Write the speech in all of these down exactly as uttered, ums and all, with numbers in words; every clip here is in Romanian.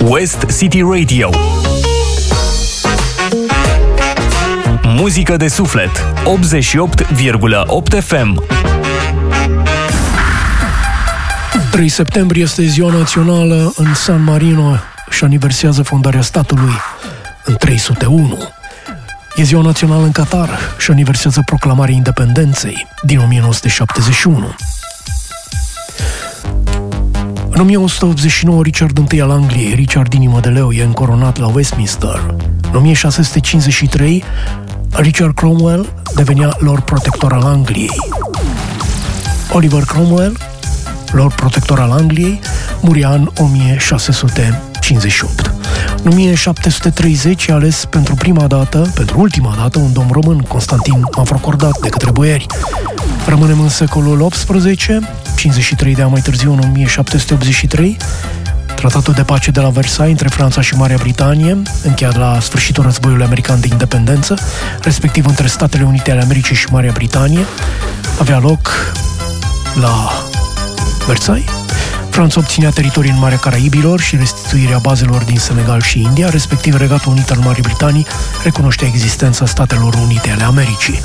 West City Radio. Muzică de suflet. optzeci și opt virgulă opt F M. trei septembrie este ziua națională în San Marino și aniversează fondarea statului în trei sute unu. E ziua națională în Qatar și aniversează proclamarea independenței din o mie nouă sute șaptezeci și unu. În o mie o sută optzeci și nouă, Richard I al Angliei, Richard Inimă de Leu, e încoronat la Westminster. În o mie șase sute cincizeci și trei, Richard Cromwell devenea Lord Protector al Angliei. Oliver Cromwell, Lord Protector al Angliei, muria în o mie șase sute cincizeci și opt. În o mie șapte sute treizeci, a ales pentru prima dată, pentru ultima dată, un domn român, Constantin Mavrocordat, de către boieri. Rămânem în secolul optsprezece, cincizeci și trei de ani mai târziu, în o mie șapte sute optzeci și trei, Tratatul de pace de la Versailles între Franța și Marea Britanie, încheiat la sfârșitul războiului american de independență, respectiv între Statele Unite ale Americii și Marea Britanie, avea loc la Versailles. Franța obținea teritorii în Marea Caraibilor și restituirea bazelor din Senegal și India, respectiv Regatul Unit al Marii Britanii recunoștea existența Statelor Unite ale Americii.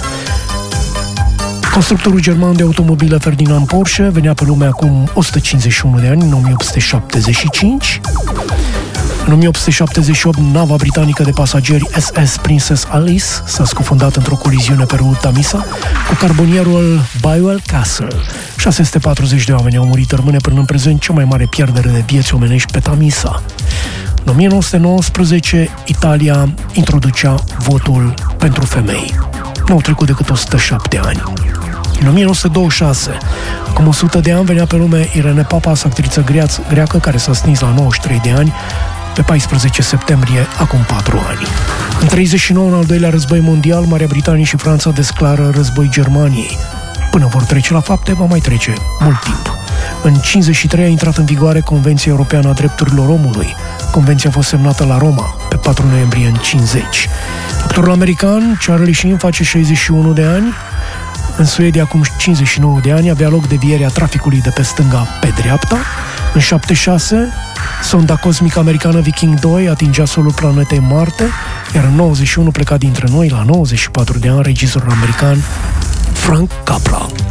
Constructorul german de automobile Ferdinand Porsche venea pe lume acum o sută cincizeci și unu de ani, în o mie opt sute șaptezeci și cinci. În o mie opt sute șaptezeci și opt, nava britanică de pasageri S S Princess Alice s-a scufundat într-o coliziune pe râul Tamisa cu carbonierul Bywell Castle. șase sute patruzeci de oameni au murit, rămâne până în prezent cea mai mare pierdere de vieți omenești pe Tamisa. În o mie nouă sute nouăsprezece, Italia introducea votul pentru femei. N-au trecut decât o sută șapte ani. În o mie nouă sute douăzeci și șase, acum o sută de ani, venea pe lume Irene Papas, actriță greacă care s-a stins la nouăzeci și trei de ani, pe paisprezece septembrie, acum patru ani. În treizeci și nouă, în al doilea război mondial, Marea Britanie și Franța declară război Germaniei. Până vor trece la fapte, va mai trece mult timp. În cincizeci și trei a intrat în vigoare Convenția Europeană a Drepturilor Omului. Convenția a fost semnată la Roma pe patru noiembrie în cincizeci. Actorul american Charlie Sheen face șaizeci și unu de ani. În Suedia, acum cincizeci și nouă de ani, avea loc devierea traficului de pe stânga pe dreapta. În șaptezeci și șase, sonda cosmică americană Viking doi atingea solul planetei Marte, iar în nouăzeci și unu pleca dintre noi, la nouăzeci și patru de ani, regizorul american Frank Capra.